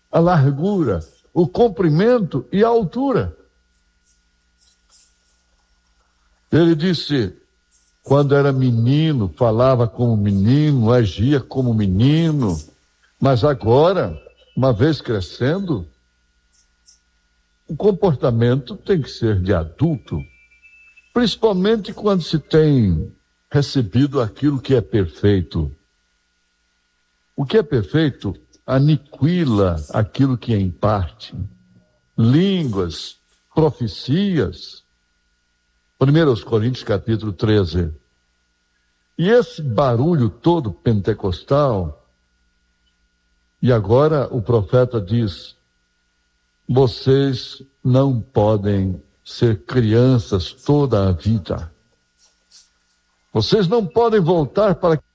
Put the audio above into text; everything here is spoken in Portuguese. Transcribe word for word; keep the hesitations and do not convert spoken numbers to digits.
a largura, o comprimento e a altura. Ele disse, quando era menino, falava como menino, agia como menino, mas agora, uma vez crescendo, o comportamento tem que ser de adulto, principalmente quando se tem recebido aquilo que é perfeito. O que é perfeito aniquila aquilo que é em parte. Línguas, profecias. primeira Coríntios capítulo treze. E esse barulho todo pentecostal, e agora o profeta diz, vocês não podem ser crianças toda a vida. Vocês não podem voltar para